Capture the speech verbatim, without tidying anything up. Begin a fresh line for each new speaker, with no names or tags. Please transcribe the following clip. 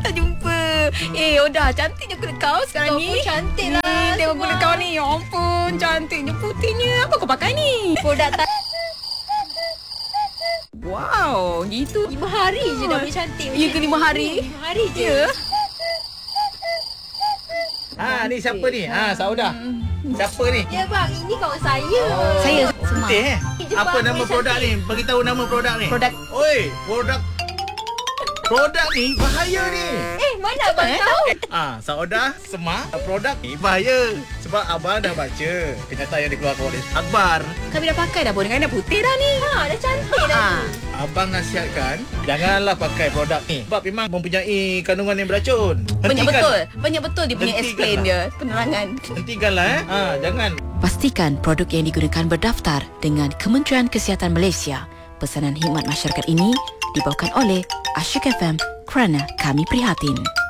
tak jumpa. Eh, Oda, cantiknya kulit kau sekarang
Kau
ni.
pun cantik lah.
Hmm, tengok
semua.
kulit kau ni. Ya ampun, cantiknya putihnya. Apa kau pakai ni?
Produk tak
Wow, gitu.
lima hari je dah boleh cantik.
Ya ke lima hari?
Lima hari je.
Ya.
Ha, ni siapa ni? Ha, Saudah. Siapa ni?
Ya bang, ini kawan saya.
Saya Semar.
Putih eh?
Jepang
Apa nama
boleh
produk
cantik.
ni? Bagi tahu nama produk ni.
Produk.
Oi, produk produk ni bahaya ni.
Eh, mana abang
eh?
tahu?
Ah, Saudah Semar, produk ni bahaya. Sebab abang dah baca kenyataan yang dikeluarkan oleh akhbar.
Kami dah pakai dah pun dengan dah putih dah ni.
Ha, dah cantik dah.
Ha.
tu.
Abang nasihatkan janganlah pakai produk ni sebab memang mempunyai kandungan yang beracun.
Banyak
Hentikan.
betul. Banyak betul dia punya
Hentikan
explain
lah.
dia. Penerangan.
Hentikanlah eh. Ha, jangan.
Pastikan produk yang digunakan berdaftar dengan Kementerian Kesihatan Malaysia. Pesanan khidmat masyarakat ini dibawakan oleh Asyik F M kerana kami prihatin.